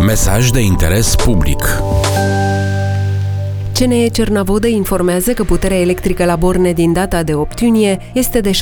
Mesaj de interes public. CNE Cernavodă informează că puterea electrică la Borne din data de 8 iunie este de 692,2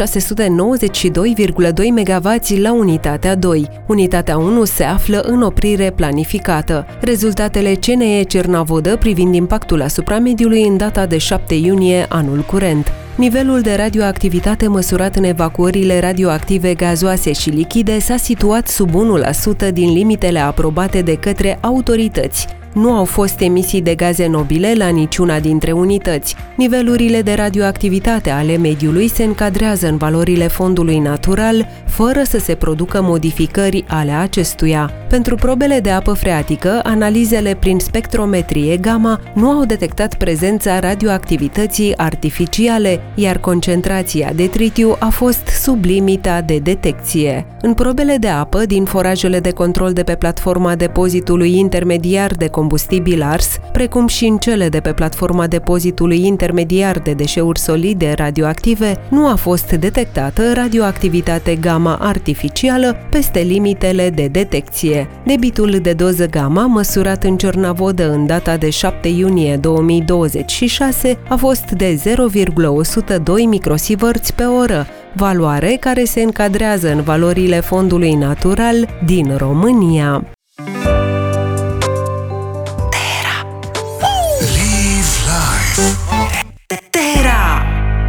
MW la unitatea 2. Unitatea 1 se află în oprire planificată. Rezultatele CNE Cernavodă privind impactul asupra mediului în data de 7 iunie anul curent. Nivelul de radioactivitate măsurat în evacuările radioactive gazoase și lichide s-a situat sub 1% din limitele aprobate de către autorități. Nu au fost emisii de gaze nobile la niciuna dintre unități. Nivelurile de radioactivitate ale mediului se încadrează în valorile fondului natural, fără să se producă modificări ale acestuia. Pentru probele de apă freatică, analizele prin spectrometrie gamma nu au detectat prezența radioactivității artificiale, iar concentrația de tritiu a fost sub limita de detecție. În probele de apă din forajele de control de pe platforma depozitului intermediar de combustibil ars, precum și în cele de pe platforma depozitului intermediar de deșeuri solide radioactive, nu a fost detectată radioactivitate gamma artificială peste limitele de detecție. Debitul de doză gamma măsurat în Cernavodă în data de 7 iunie 2026 a fost de 0,102 microsieverts pe oră, valoare care se încadrează în valorile fondului natural din România.